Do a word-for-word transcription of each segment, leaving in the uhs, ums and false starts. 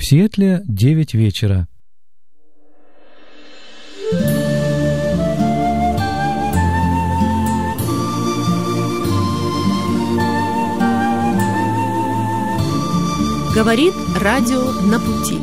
В Сиэтле девять вечера. Говорит радио «На пути».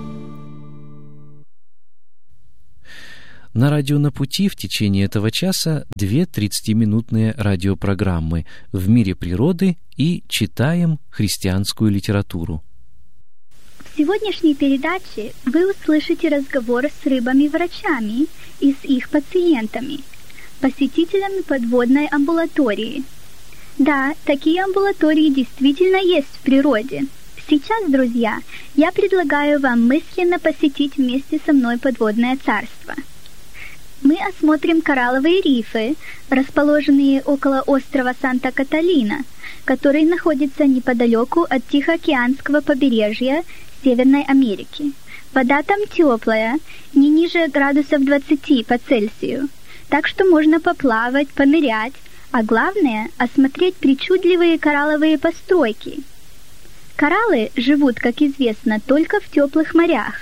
На радио «На пути» в течение этого часа две тридцатиминутные радиопрограммы «В мире природы» и «Читаем христианскую литературу». В сегодняшней передаче вы услышите разговор с рыбами-врачами и с их пациентами, посетителями подводной амбулатории. Да, такие амбулатории действительно есть в природе. Сейчас, друзья, я предлагаю вам мысленно посетить вместе со мной подводное царство. Мы осмотрим коралловые рифы, расположенные около острова Санта-Каталина, который находится неподалеку от Тихоокеанского побережья Северной Америки. Вода там теплая, не ниже градусов двадцати по Цельсию, так что можно поплавать, понырять, а главное – осмотреть причудливые коралловые постройки. Кораллы живут, как известно, только в теплых морях.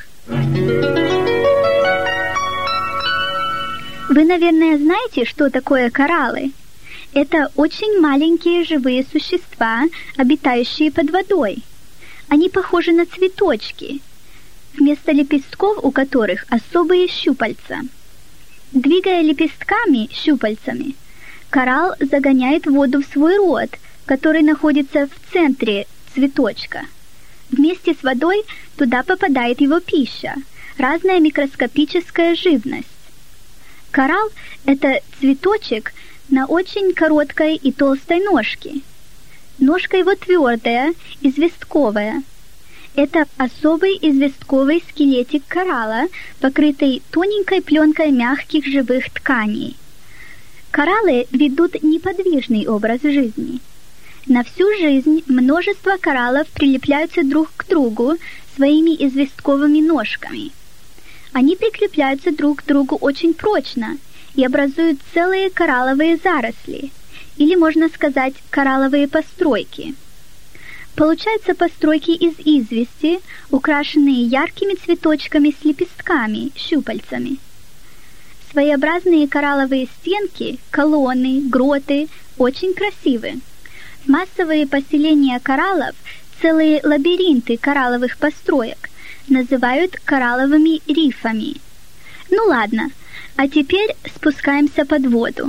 Вы, наверное, знаете, что такое кораллы? Это очень маленькие живые существа, обитающие под водой. Они похожи на цветочки, вместо лепестков у которых особые щупальца. Двигая лепестками, щупальцами, коралл загоняет воду в свой рот, который находится в центре цветочка. Вместе с водой туда попадает его пища, разная микроскопическая живность. Коралл – это цветочек на очень короткой и толстой ножке. Ножка его твердая, известковая. Это особый известковый скелетик коралла, покрытый тоненькой пленкой мягких живых тканей. Кораллы ведут неподвижный образ жизни. На всю жизнь множество кораллов прилепляются друг к другу своими известковыми ножками. Они прикрепляются друг к другу очень прочно и образуют целые коралловые заросли, или, можно сказать, коралловые постройки. Получаются постройки из извести, украшенные яркими цветочками с лепестками, щупальцами. Своеобразные коралловые стенки, колонны, гроты очень красивы. Массовые поселения кораллов, целые лабиринты коралловых построек, называют коралловыми рифами. Ну ладно, а теперь спускаемся под воду.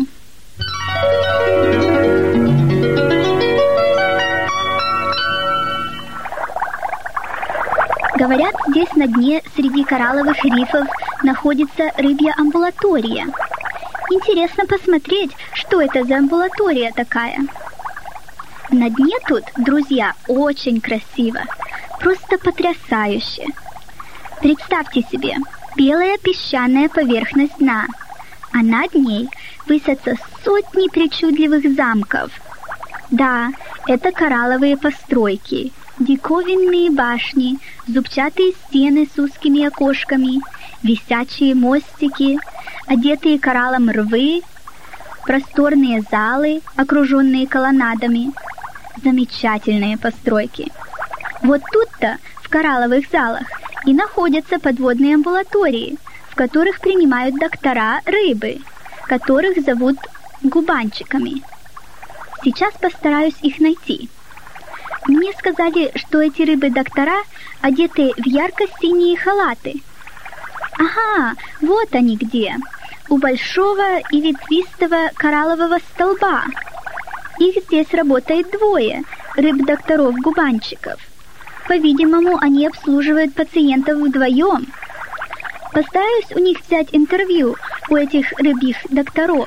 Говорят, здесь на дне среди коралловых рифов находится рыбья амбулатория. Интересно посмотреть, что это за амбулатория такая. На дне тут, друзья, очень красиво, просто потрясающе. Представьте себе, белая песчаная поверхность дна, а над ней высятся сотни причудливых замков. Да, это коралловые постройки, диковинные башни, зубчатые стены с узкими окошками, висячие мостики, одетые кораллом рвы, просторные залы, окруженные колоннадами. Замечательные постройки. Вот тут-то, в коралловых залах, и находятся подводные амбулатории, в которых принимают доктора рыбы, которых зовут губанчиками. Сейчас постараюсь их найти. Мне сказали, что эти рыбы-доктора одеты в ярко-синие халаты. Ага, вот они где, у большого и ветвистого кораллового столба. Их здесь работает двое рыб-докторов-губанчиков. По-видимому, они обслуживают пациентов вдвоем. Постараюсь у них взять интервью, у этих рыбьих докторов.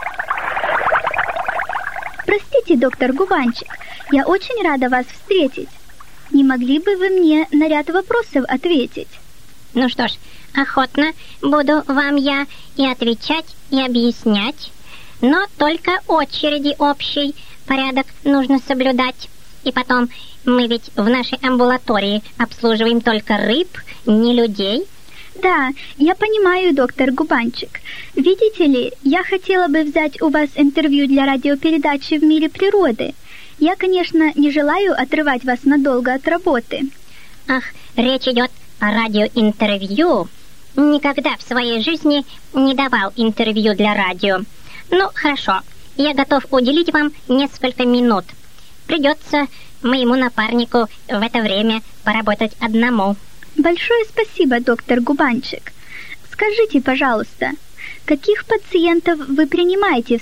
Простите, доктор Губанчик, я очень рада вас встретить. Не могли бы вы мне на ряд вопросов ответить? Ну что ж, охотно буду вам я и отвечать, и объяснять. Но только очереди общий порядок нужно соблюдать. И потом, мы ведь в нашей амбулатории обслуживаем только рыб, не людей. Да, я понимаю, доктор Губанчик. Видите ли, я хотела бы взять у вас интервью для радиопередачи «В мире природы». Я, конечно, не желаю отрывать вас надолго от работы. Ах, речь идет о радиоинтервью. Никогда в своей жизни не давал интервью для радио. Ну, хорошо, я готов уделить вам несколько минут. Придется моему напарнику в это время поработать одному. Большое спасибо, доктор Губанчик. Скажите, пожалуйста, каких пациентов вы принимаете в